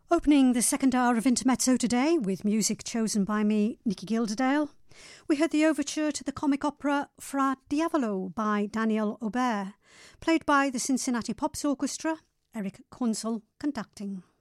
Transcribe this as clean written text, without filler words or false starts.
Opening the second hour of Intermezzo today with music chosen by me, Nicky Gilderdale, we heard the overture to the comic opera Fra Diavolo by Daniel Aubert, played by the Cincinnati Pops Orchestra, Eric Kunzel conducting.